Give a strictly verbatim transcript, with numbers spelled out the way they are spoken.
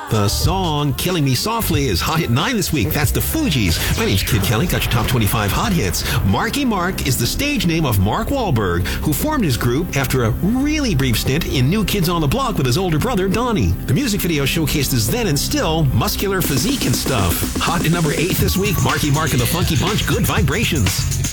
The song Killing Me Softly is hot at nine this week. That's the Fugees. My name's Kid Kelly. Got your top twenty-five hot hits. Marky Mark is the stage name of Mark Wahlberg, who formed his group after a really brief stint in New Kids on the Block with his older brother, Donnie. The music video showcased his then and still muscular physique and stuff. Hot at number eight this week, Marky Mark and the Funky Bunch, Good Vibrations.